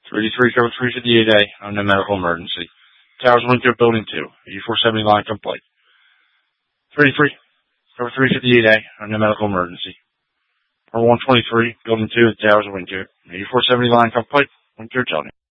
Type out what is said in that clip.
383, cover 358A on the medical emergency. Towers Winter, Building 2, 8470 line complete. 383, cover 358A on the medical emergency. Or 123, Building 2, the Towers Winter, 8470 line complete. Winter, Tony.